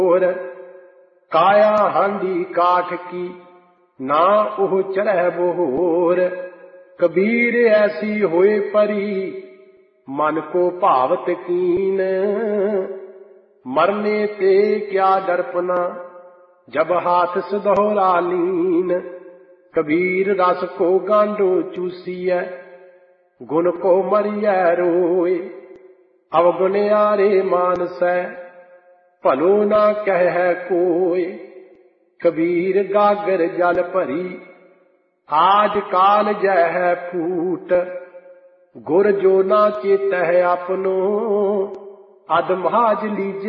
काया हांडी काठ की ना ओह चढ़ै बोर। कबीर ऐसी होए परी मन को भावत कीन। मरने ते क्या डरपना जब हाथ सदोहरा लीन। कबीर रस को गांडो चूसिय गुण को मरिय रोए। अवगुण्यारे मानसै भलो ना कह कोय। कबीर गागर जल भरी आज काल जह फूट। गुर जो ना चेतह अपनो अधमाज लीजे